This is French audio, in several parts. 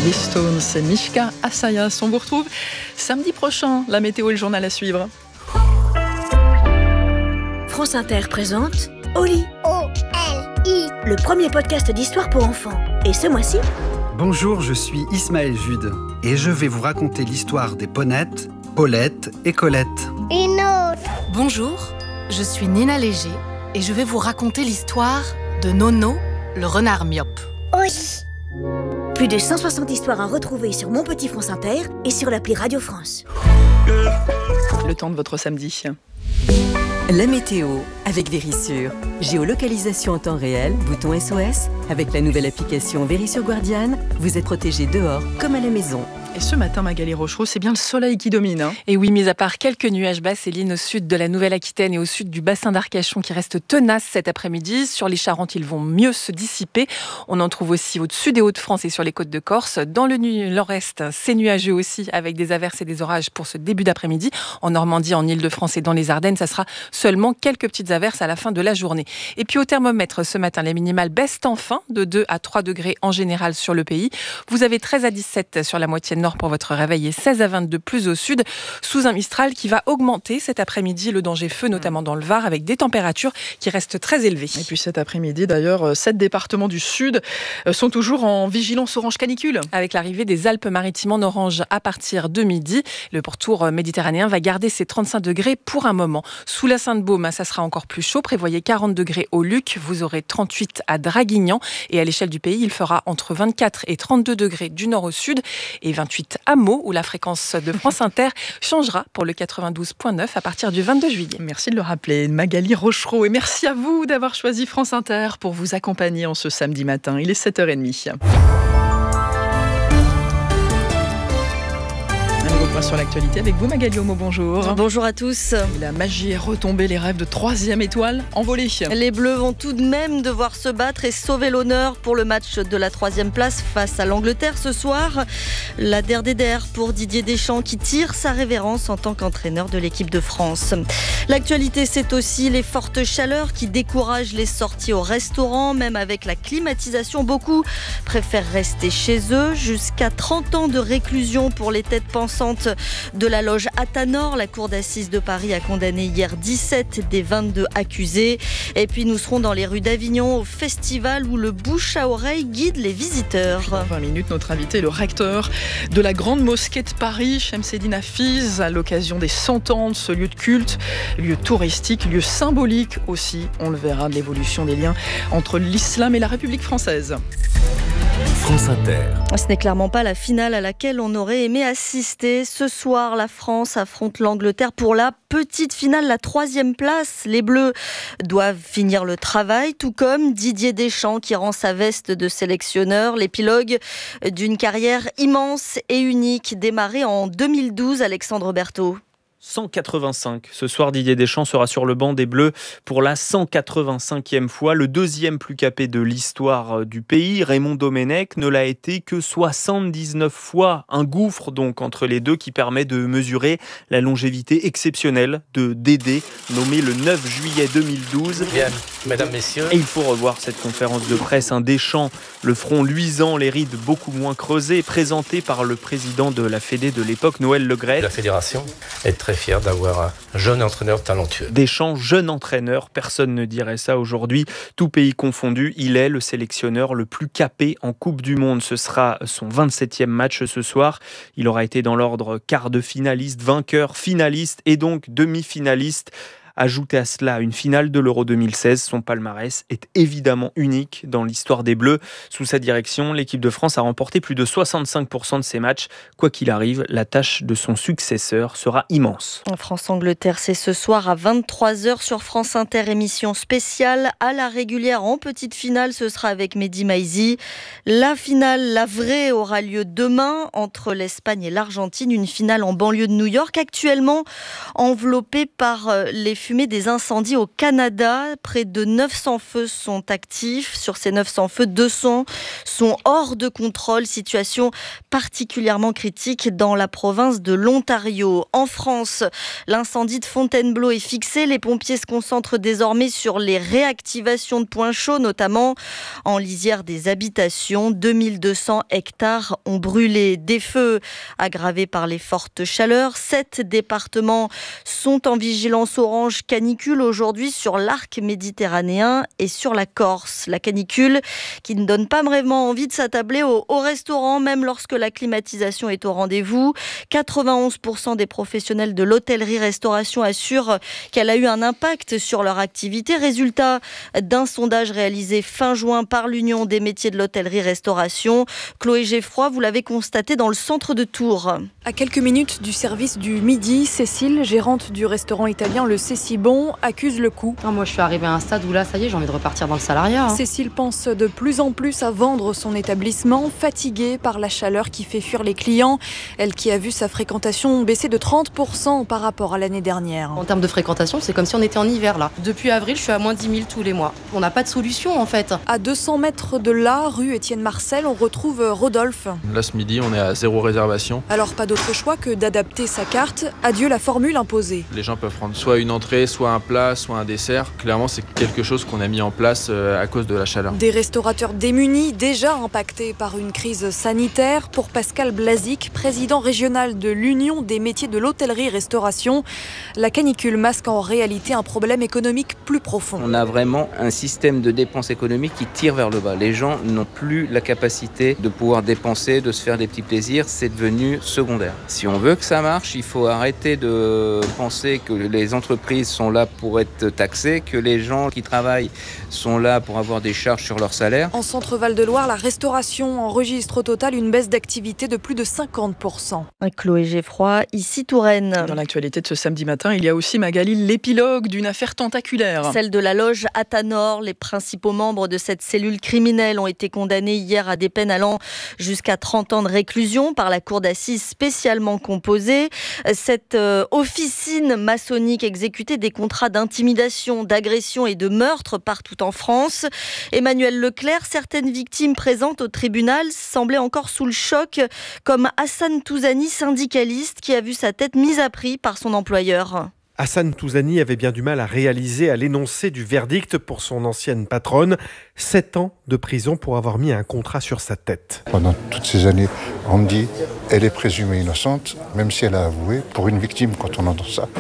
Les Stones, c'est Mishka Asayas. On vous retrouve samedi prochain. La météo et le journal à suivre. France Inter présente Oli. O-L-I. Le premier podcast d'histoire pour enfants. Et ce mois-ci, Bonjour, je suis Ismaël Jude et je vais vous raconter l'histoire des Ponettes, Paulette et Colette. Une autre. Bonjour, je suis Nina Léger et je vais vous raconter l'histoire de Nono, le renard myope. Oui. plus de 160 histoires à retrouver sur Mon Petit France Inter et sur l'appli Radio France. Le temps de votre samedi. La météo avec Vérissure. Géolocalisation en temps réel, bouton SOS. Avec la nouvelle application Vérissure Guardian, vous êtes protégé dehors comme à la maison. Et ce matin, Magali Rochereau, c'est bien le soleil qui domine. Et oui, mis à part quelques nuages bas, Céline, au sud de la Nouvelle-Aquitaine et au sud du bassin d'Arcachon qui restent tenaces cet après-midi. Sur les Charentes, ils vont mieux se dissiper. On en trouve aussi au-dessus des Hauts-de-France et sur les côtes de Corse. Dans le nord-est, c'est nuageux aussi avec des averses et des orages pour ce début d'après-midi. En Normandie, en Île-de-France et dans les Ardennes, ça sera seulement quelques petites averses à la fin de la journée. Et puis au thermomètre, ce matin, les minimales baissent enfin de 2 à 3 degrés en général sur le pays. Vous avez 13 à 17 sur la moitié nord pour votre réveil et 16 à 22 plus au sud, sous un Mistral qui va augmenter cet après-midi le danger feu, notamment dans le Var, avec des températures qui restent très élevées. Et puis cet après-midi, d'ailleurs, 7 départements du sud sont toujours en vigilance orange canicule. Avec l'arrivée des Alpes-Maritimes en orange à partir de midi, le pourtour méditerranéen va garder ses 35 degrés pour un moment. Sous la Sainte-Baume, ça sera encore plus chaud. Prévoyez 40 degrés au Luc, vous aurez 38 à Draguignan. Et à l'échelle du pays, il fera entre 24 et 32 degrés du nord au sud et 28 à Meaux, où la fréquence de France Inter changera pour le 92.9 à partir du 22 juillet. Merci de le rappeler, Magali Rochereau. Et merci à vous d'avoir choisi France Inter pour vous accompagner en ce samedi matin. Il est 7h30. Sur l'actualité avec vous, Magali Homo, bonjour. Bonjour à tous. La magie est retombée, les rêves de 3e étoile envolés. Les Bleus vont tout de même devoir se battre et sauver l'honneur pour le match de la 3e place face à l'Angleterre ce soir. La der pour Didier Deschamps qui tire sa révérence en tant qu'entraîneur de l'équipe de France. L'actualité, c'est aussi les fortes chaleurs qui découragent les sorties au restaurant, même avec la climatisation. Beaucoup préfèrent rester chez eux. Jusqu'à 30 ans de réclusion pour les têtes pensantes de la loge Athanor. La cour d'assises de Paris a condamné hier 17 des 22 accusés. Et puis nous serons dans les rues d'Avignon au festival où le bouche à oreille guide les visiteurs. Dans 20 minutes, notre invité est le recteur de la grande mosquée de Paris, Chemseddine Hafiz, à l'occasion des 100 ans de ce lieu de culte, lieu touristique, lieu symbolique aussi, on le verra, de l'évolution des liens entre l'islam et la République française. France Inter. Ce n'est clairement pas la finale à laquelle on aurait aimé assister. Ce soir, la France affronte l'Angleterre pour la petite finale, la 3e place. Les Bleus doivent finir le travail, tout comme Didier Deschamps qui rend sa veste de sélectionneur. L'épilogue d'une carrière immense et unique, démarrée en 2012, Alexandre Berthaud. 185. Ce soir, Didier Deschamps sera sur le banc des Bleus pour la 185e fois. Le deuxième plus capé de l'histoire du pays, Raymond Domenech, ne l'a été que 79 fois. Un gouffre donc entre les deux qui permet de mesurer la longévité exceptionnelle de Dédé, nommé le 9 juillet 2012. Bien, mesdames, messieurs. Et il faut revoir cette conférence de presse. Un Deschamps, le front luisant, les rides beaucoup moins creusées, présenté par le président de la Fédé de l'époque, Noël Le Graët. La fédération est très fier d'avoir un jeune entraîneur talentueux. Deschamps, jeune entraîneur, personne ne dirait ça aujourd'hui. Tout pays confondu, il est le sélectionneur le plus capé en Coupe du Monde. Ce sera son 27e match ce soir. Il aura été dans l'ordre quart de finaliste, vainqueur, finaliste et donc demi-finaliste. Ajoutez à cela une finale de l'Euro 2016, son palmarès est évidemment unique dans l'histoire des Bleus. Sous sa direction, l'équipe de France a remporté plus de 65% de ses matchs. Quoi qu'il arrive, la tâche de son successeur sera immense. France-Angleterre, c'est ce soir à 23h sur France Inter, émission spéciale à la régulière en petite finale. Ce sera avec Mehdi Maizi. La finale, la vraie, aura lieu demain entre l'Espagne et l'Argentine. Une finale en banlieue de New York, actuellement enveloppée par les fumée des incendies au Canada. Près de 900 feux sont actifs. Sur ces 900 feux, 200 sont hors de contrôle. Situation particulièrement critique dans la province de l'Ontario. En France, l'incendie de Fontainebleau est fixé. Les pompiers se concentrent désormais sur les réactivations de points chauds, notamment en lisière des habitations. 2200 hectares ont brûlé. Des feux aggravés par les fortes chaleurs. 7 départements sont en vigilance orange canicule aujourd'hui sur l'arc méditerranéen et sur la Corse. La canicule qui ne donne pas vraiment envie de s'attabler au restaurant, même lorsque la climatisation est au rendez-vous. 91% des professionnels de l'hôtellerie-restauration assurent qu'elle a eu un impact sur leur activité. Résultat d'un sondage réalisé fin juin par l'Union des métiers de l'hôtellerie-restauration. Chloé Geffroy, vous l'avez constaté dans le centre de Tours. À quelques minutes du service du midi, Cécile, gérante du restaurant italien Le Cécibon, accuse le coup. Moi, je suis arrivée à un stade où là, ça y est, j'ai envie de repartir dans le salariat. Cécile pense de plus en plus à vendre son établissement, fatiguée par la chaleur qui fait fuir les clients. Elle qui a vu sa fréquentation baisser de 30% par rapport à l'année dernière. En termes de fréquentation, c'est comme si on était en hiver là. Depuis avril, je suis à moins 10 000 tous les mois. On n'a pas de solution en fait. À 200 mètres de là, rue Étienne Marcel, on retrouve Rodolphe. Là, ce midi, on est à 0 réservation. Alors pas d'autre choix que d'adapter sa carte. Adieu la formule imposée. Les gens peuvent prendre soit une entrée, soit un plat, soit un dessert. Clairement, c'est quelque chose qu'on a mis en place à cause de la chaleur. Des restaurateurs démunis, déjà impactés par une crise sanitaire. Pour Pascal Blazic, président régional de l'Union des métiers de l'hôtellerie-restauration, la canicule masque en réalité un problème économique plus profond. On a vraiment un système de dépenses économiques qui tire vers le bas. Les gens n'ont plus la capacité de pouvoir dépenser, de se faire des petits plaisirs. C'est devenu secondaire. Si on veut que ça marche, il faut arrêter de penser que les entreprises sont là pour être taxées, que les gens qui travaillent sont là pour avoir des charges sur leur salaire. En Centre-Val de Loire, la restauration enregistre au total une baisse d'activité de plus de 50%. Chloé Geffroy, ici Touraine. Dans l'actualité de ce samedi matin, il y a aussi, Magali, l'épilogue d'une affaire tentaculaire. Celle de la loge Athanor. Les principaux membres de cette cellule criminelle ont été condamnés hier à des peines allant jusqu'à 30 ans de réclusion par la cour d'assises spécialement composée. Cette officine maçonnique exécutait des contrats d'intimidation, d'agression et de meurtre partout en France. Emmanuel Leclerc, certaines victimes présentes au tribunal semblaient encore sous le choc, comme Hassan Touzani, syndicaliste, qui a vu sa tête mise à prix par son employeur. Hassan Touzani avait bien du mal à réaliser à l'énoncé du verdict pour son ancienne patronne. 7 ans de prison pour avoir mis un contrat sur sa tête. Pendant toutes ces années, on me dit elle est présumée innocente, même si elle a avoué. Pour une victime, quand on entend ça.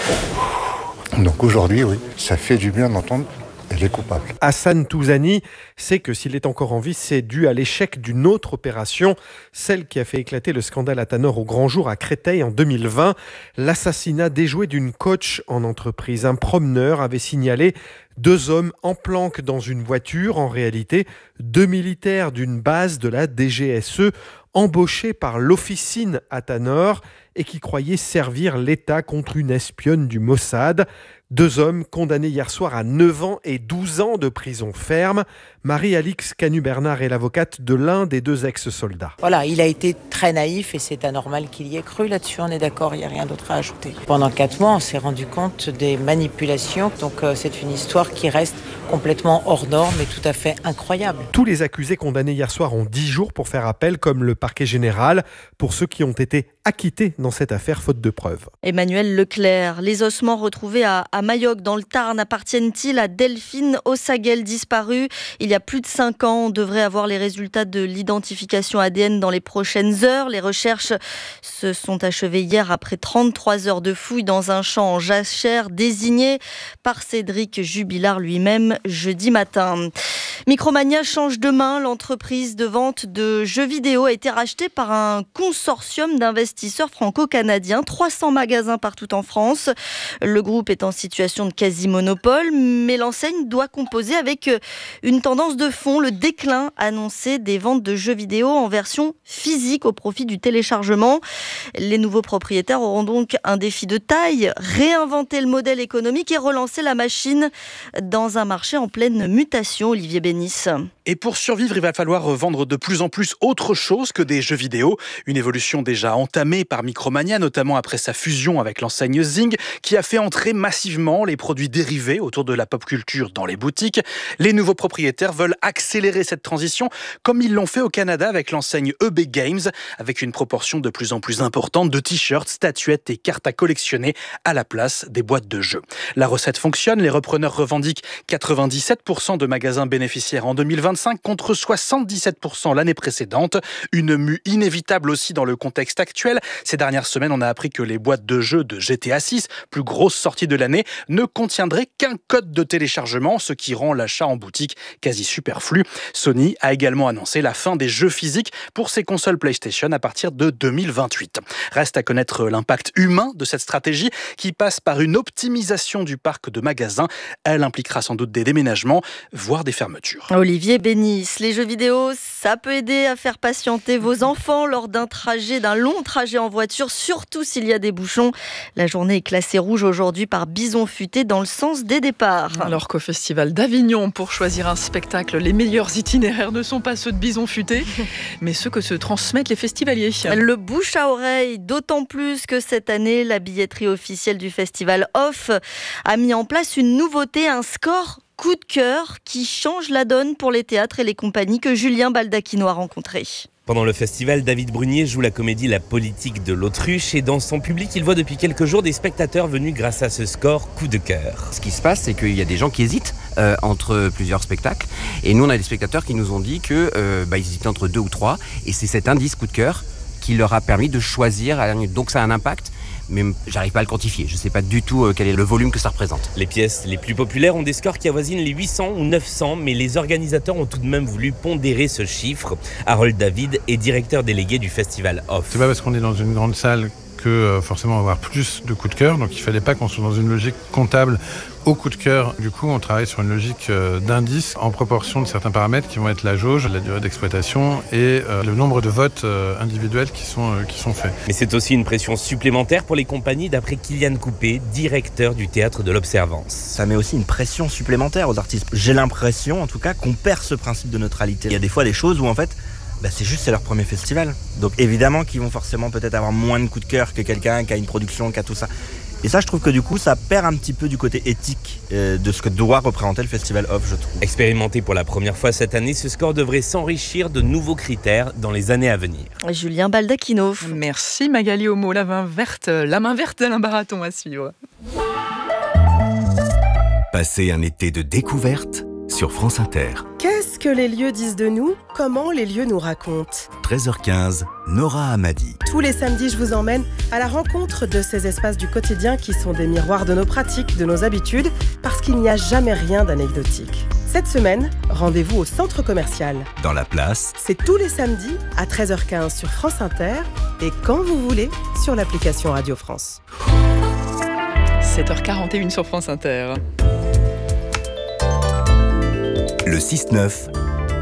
Donc aujourd'hui, oui, ça fait du bien d'entendre. Elle est coupable. Hassan Touzani sait que s'il est encore en vie, c'est dû à l'échec d'une autre opération, celle qui a fait éclater le scandale Athanor au grand jour à Créteil en 2020. L'assassinat déjoué d'une coach en entreprise. Un promeneur avait signalé 2 hommes en planque dans une voiture. En réalité, 2 militaires d'une base de la DGSE embauchés par l'officine Athanor et qui croyaient servir l'État contre une espionne du Mossad. 2 hommes condamnés hier soir à 9 ans et 12 ans de prison ferme. Marie-Alix Canu-Bernard est l'avocate de l'un des 2 ex-soldats. Voilà, il a été très naïf et c'est anormal qu'il y ait cru là-dessus, on est d'accord, il n'y a rien d'autre à ajouter. Pendant 4 mois, on s'est rendu compte des manipulations, donc c'est une histoire qui reste complètement hors norme et tout à fait incroyable. Tous les accusés condamnés hier soir ont 10 jours pour faire appel, comme le parquet général, pour ceux qui ont été acquittés dans cette affaire faute de preuves. Emmanuel Leclerc, les ossements retrouvés à Mayoc dans le Tarn appartiennent-ils à Delphine Ossaguel, disparue il y a plus de 5 ans? On devrait avoir les résultats de l'identification ADN dans les prochaines heures. Les recherches se sont achevées hier après 33 heures de fouilles dans un champ en jachère désigné par Cédric Jubilard lui-même jeudi matin. Micromania change de main. L'entreprise de vente de jeux vidéo a été rachetée par un consortium d'investisseurs franco-canadiens. 300 magasins partout en France. Le groupe est en situation de quasi-monopole, mais l'enseigne doit composer avec une tendance de fond, le déclin annoncé des ventes de jeux vidéo en version physique au profit du téléchargement. Les nouveaux propriétaires auront donc un défi de taille, réinventer le modèle économique et relancer la machine dans un marché en pleine mutation. Olivier Bénis. Et pour survivre, il va falloir vendre de plus en plus autre chose que des jeux vidéo. Une évolution déjà entamée par Micromania, notamment après sa fusion avec l'enseigne Zing, qui a fait entrer massivement les produits dérivés autour de la pop culture dans les boutiques. Les nouveaux propriétaires veulent accélérer cette transition, comme ils l'ont fait au Canada avec l'enseigne EB Games, avec une proportion de plus en plus importante de t-shirts, statuettes et cartes à collectionner à la place des boîtes de jeux. La recette fonctionne, les repreneurs revendiquent 97% de magasins bénéficiaires en 2025 contre 77% l'année précédente. Une mue inévitable aussi dans le contexte actuel. Ces dernières semaines, on a appris que les boîtes de jeux de GTA 6, plus grosse sortie de l'année, ne contiendraient qu'un code de téléchargement, ce qui rend l'achat en boutique quasi superflu. Sony a également annoncé la fin des jeux physiques pour ses consoles PlayStation à partir de 2028. Reste à connaître l'impact humain de cette stratégie qui passe par une optimisation du parc de magasins. Elle impliquera sans doute des déménagements, voire des fermetures. Olivier Bénis, les jeux vidéo, ça peut aider à faire patienter vos enfants lors d'un long trajet en voiture, surtout s'il y a des bouchons. La journée est classée rouge aujourd'hui par Bison Futé dans le sens des départs. Alors qu'au Festival d'Avignon, pour choisir un spectacle, les meilleurs itinéraires ne sont pas ceux de Bison Futé, mais ceux que se transmettent les festivaliers. Le bouche à oreille, d'autant plus que cette année, la billetterie officielle du festival Off a mis en place une nouveauté, un score coup de cœur qui change la donne pour les théâtres et les compagnies que Julien Baldacchino a rencontrés. Pendant le festival, David Brunier joue la comédie La politique de l'autruche et dans son public, il voit depuis quelques jours des spectateurs venus grâce à ce score coup de cœur. Ce qui se passe, c'est qu'il y a des gens qui hésitent entre plusieurs spectacles et nous on a des spectateurs qui nous ont dit que ils hésitaient entre 2 ou 3 et c'est cet indice coup de cœur qui leur a permis de choisir, donc ça a un impact. Mais j'arrive pas à le quantifier, je sais pas du tout quel est le volume que ça représente. Les pièces les plus populaires ont des scores qui avoisinent les 800 ou 900, mais les organisateurs ont tout de même voulu pondérer ce chiffre. Harold David est directeur délégué du festival Off. C'est pas parce qu'on est dans une grande salle que forcément on va avoir plus de coups de cœur, donc il fallait pas qu'on soit dans une logique comptable au coup de cœur. Du coup, on travaille sur une logique d'indice en proportion de certains paramètres qui vont être la jauge, la durée d'exploitation et le nombre de votes individuels qui sont faits. Mais c'est aussi une pression supplémentaire pour les compagnies, d'après Kylian Coupé, directeur du Théâtre de l'Observance. Ça met aussi une pression supplémentaire aux artistes. J'ai l'impression, en tout cas, qu'on perd ce principe de neutralité. Il y a des fois des choses où, en fait, c'est leur premier festival. Donc évidemment qu'ils vont forcément peut-être avoir moins de coups de cœur que quelqu'un qui a une production, qui a tout ça. Et ça, je trouve que du coup, ça perd un petit peu du côté éthique de ce que doit représenter le Festival Off, je trouve. Expérimenté pour la première fois cette année, ce score devrait s'enrichir de nouveaux critères dans les années à venir. Julien Baldacchino. Merci Magali Homo, la main verte d'Alain Baraton à suivre. Passez un été de découverte sur France Inter. Qu'est-ce que les lieux disent de nous ? Comment les lieux nous racontent ? 13h15, Nora Hamadi. Tous les samedis, je vous emmène à la rencontre de ces espaces du quotidien qui sont des miroirs de nos pratiques, de nos habitudes, parce qu'il n'y a jamais rien d'anecdotique. Cette semaine, rendez-vous au centre commercial. Dans la place. C'est tous les samedis à 13h15 sur France Inter et quand vous voulez sur l'application Radio France. 7h41 sur France Inter. Le 6-9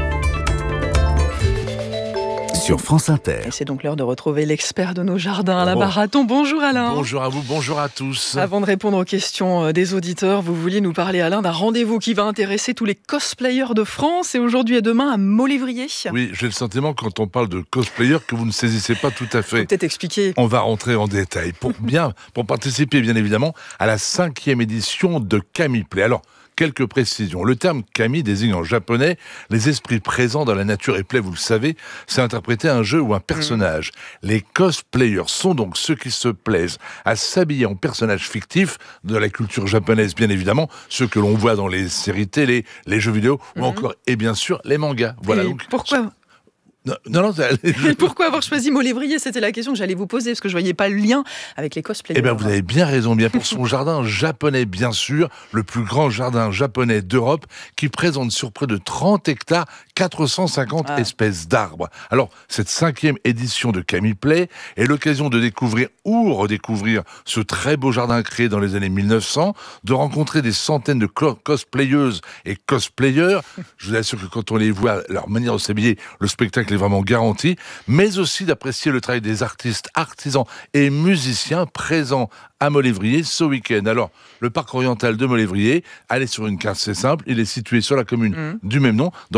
sur France Inter. Et c'est donc l'heure de retrouver l'expert de nos jardins, Alain Baraton. Bonjour Alain. Bonjour à vous, bonjour à tous. Avant de répondre aux questions des auditeurs, vous vouliez nous parler, Alain, d'un rendez-vous qui va intéresser tous les cosplayers de France et aujourd'hui et demain à Mont-Lévrier. Oui, j'ai le sentiment quand on parle de cosplayers que vous ne saisissez pas tout à fait. Peut-être expliquer. On va rentrer en détail pour participer bien évidemment à la 5e édition de Kamiplay. Alors, quelques précisions. Le terme kami désigne en japonais les esprits présents dans la nature et play, vous le savez, c'est interpréter un jeu ou un personnage. Les cosplayers sont donc ceux qui se plaisent à s'habiller en personnages fictifs de la culture japonaise, bien évidemment, ceux que l'on voit dans les séries télé, les jeux vidéo ou encore, et bien sûr, les mangas. Voilà. Et donc, pourquoi ? Non, Pourquoi avoir choisi Mont-Lévrier ? C'était la question que j'allais vous poser, parce que je ne voyais pas le lien avec les cosplayers. Eh bien, vous avez bien raison. Bien pour son jardin japonais, bien sûr, le plus grand jardin japonais d'Europe, qui présente sur près de 30 hectares 450 espèces d'arbres. Alors, cette 5e édition de Kamiplay est l'occasion de découvrir ou redécouvrir ce très beau jardin créé dans les années 1900, de rencontrer des centaines de cosplayeuses et cosplayers. Je vous assure que quand on les voit, leur manière de s'habiller, le spectacle est vraiment garanti, mais aussi d'apprécier le travail des artistes, artisans et musiciens présents à Mont-Lévrier ce week-end. Alors, le parc oriental de Mont-Lévrier, allez sur une carte, c'est simple, il est situé sur la commune du même nom, dans le département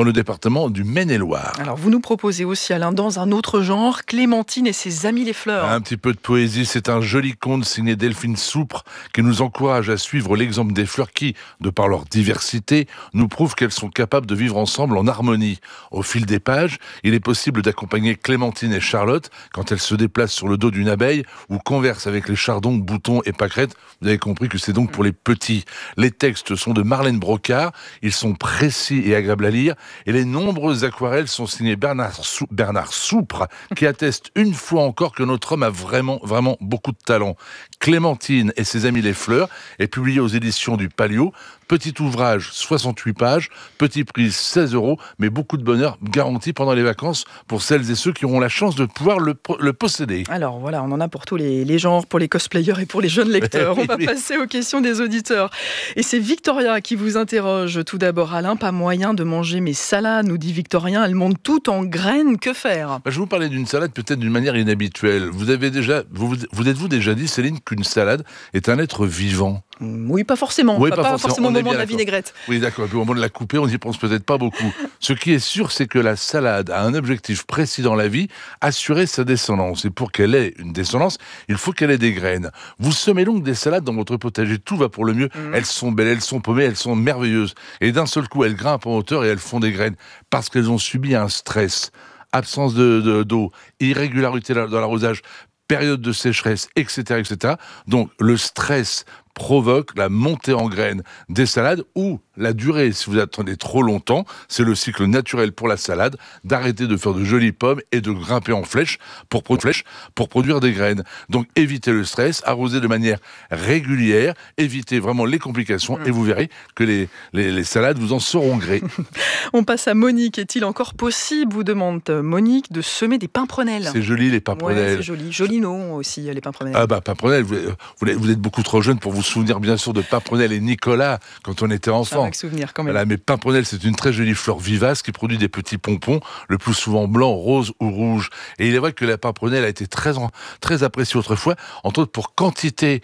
département du Maine-et-Loire. Alors vous nous proposez aussi, Alain, dans un autre genre, Clémentine et ses amis les fleurs. Un petit peu de poésie, c'est un joli conte signé Delphine Soupre qui nous encourage à suivre l'exemple des fleurs qui, de par leur diversité, nous prouvent qu'elles sont capables de vivre ensemble en harmonie. Au fil des pages, il est possible d'accompagner Clémentine et Charlotte quand elles se déplacent sur le dos d'une abeille ou conversent avec les chardons, boutons et pâquerettes. Vous avez compris que c'est donc pour les petits. Les textes sont de Marlène Brocard, ils sont précis et agréables à lire, et les nombreuses aquarelles sont signées Bernard Soupre, qui atteste une fois encore que notre homme a vraiment beaucoup de talent. Clémentine et ses amis les fleurs est publié aux éditions du Palio. Petit ouvrage, 68 pages, petit prix 16 €, mais beaucoup de bonheur garanti pendant les vacances pour celles et ceux qui auront la chance de pouvoir le posséder. Alors voilà, on en a pour tous les genres, pour les cosplayers et pour les jeunes lecteurs. On va passer aux questions des auditeurs. Et c'est Victoria qui vous interroge. Tout d'abord, Alain, pas moyen de manger mes salades, nous dit Victorien. Elles montent toutes en graines, que faire ? Je vais vous parler d'une salade peut-être d'une manière inhabituelle. Vous êtes-vous déjà dit, Céline, qu'une salade est un être vivant ? Oui, pas forcément. Oui, pas forcément au moment de la vinaigrette. Oui, d'accord. Puis au moment de la couper, on n'y pense peut-être pas beaucoup. Ce qui est sûr, c'est que la salade a un objectif précis dans la vie, assurer sa descendance. Et pour qu'elle ait une descendance, il faut qu'elle ait des graines. Vous semez donc des salades dans votre potager, tout va pour le mieux. Elles sont belles, elles sont paumées, elles sont merveilleuses. Et d'un seul coup, elles grimpent en hauteur et elles font des graines parce qu'elles ont subi un stress. Absence d'eau, irrégularité dans l'arrosage, période de sécheresse, etc. Donc le stress provoque la montée en graines des salades ou la durée, si vous attendez trop longtemps, c'est le cycle naturel pour la salade, d'arrêter de faire de jolies pommes et de grimper en flèche pour produire des graines. Donc évitez le stress, arrosez de manière régulière, évitez vraiment les complications et vous verrez que les salades vous en sauront gré. On passe à Monique. Est-il encore possible, vous demande Monique, de semer des pimprenelles ? C'est joli les pimprenelles. Ouais, c'est joli. Joli nom aussi, les pimprenelles. Ah bah pimprenelles, vous êtes beaucoup trop jeune pour vous souvenir bien sûr de Pimprenelle et Nicolas quand on était enfant. Souvenir quand même. Voilà, mais Pimprenelle, c'est une très jolie fleur vivace qui produit des petits pompons, le plus souvent blanc, rose ou rouge. Et il est vrai que la Pimprenelle a été très appréciée autrefois, entre autres pour quantité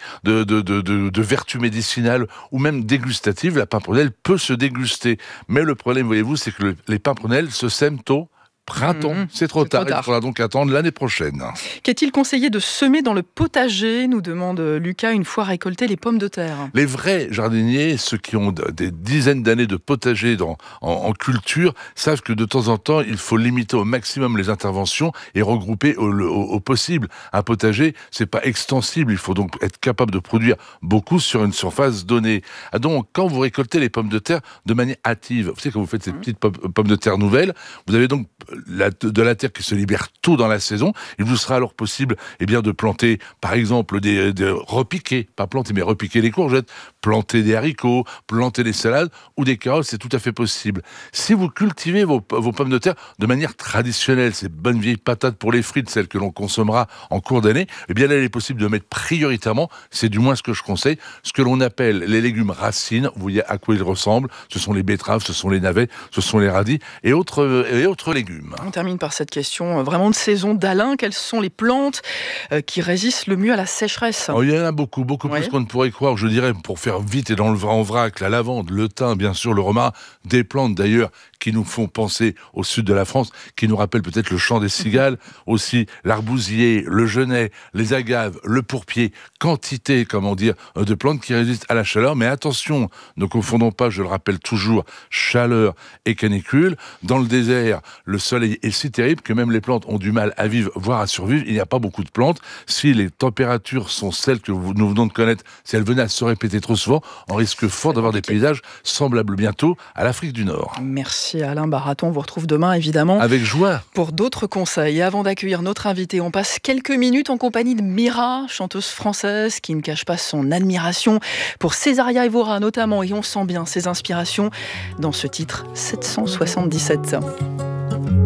de vertus médicinales ou même dégustatives. La Pimprenelle peut se déguster. Mais le problème, voyez-vous, c'est que les Pimprenelles se sèment au printemps, c'est trop tard. Il faudra donc attendre l'année prochaine. Qu'est-il conseillé de semer dans le potager, nous demande Lucas, une fois récoltées les pommes de terre ? Les vrais jardiniers, ceux qui ont des dizaines d'années de potager en culture, savent que de temps en temps, il faut limiter au maximum les interventions et regrouper au possible. Un potager, c'est pas extensible, il faut donc être capable de produire beaucoup sur une surface donnée. Donc, quand vous récoltez les pommes de terre de manière hâtive, vous savez, quand vous faites ces petites pommes de terre nouvelles, vous avez donc de la terre qui se libère tôt dans la saison. Il vous sera alors possible de planter, par exemple, repiquer, pas planter, mais repiquer les courgettes, planter des haricots, planter des salades ou des carottes, c'est tout à fait possible. Si vous cultivez vos pommes de terre de manière traditionnelle, ces bonnes vieilles patates pour les frites, celles que l'on consommera en cours d'année, là, il est possible de mettre prioritairement, c'est du moins ce que je conseille, ce que l'on appelle les légumes racines. Vous voyez à quoi ils ressemblent. Ce sont les betteraves, ce sont les navets, ce sont les radis et autres légumes. On termine par cette question vraiment de saison d'Alain. Quelles sont les plantes qui résistent le mieux à la sécheresse ? Il y en a beaucoup plus qu'on ne pourrait croire. Je dirais, pour faire vite et dans le en vrac, la lavande, le thym, bien sûr, le romarin, des plantes d'ailleurs qui nous font penser au sud de la France, qui nous rappellent peut-être le chant des cigales, aussi l'arbousier, le genêt, les agaves, le pourpier, quantité, de plantes qui résistent à la chaleur. Mais attention, ne confondons pas, je le rappelle toujours, chaleur et canicule. Dans le désert, le soleil est si terrible que même les plantes ont du mal à vivre, voire à survivre. Il n'y a pas beaucoup de plantes. Si les températures sont celles que nous venons de connaître, si elles venaient à se répéter trop souvent, on risque fort d'avoir des paysages semblables bientôt à l'Afrique du Nord. Merci Alain Baraton, on vous retrouve demain évidemment. Avec joie. Pour d'autres conseils. Et avant d'accueillir notre invité, on passe quelques minutes en compagnie de Mira, chanteuse française qui ne cache pas son admiration pour Césaria Evora notamment, et on sent bien ses inspirations dans ce titre 777.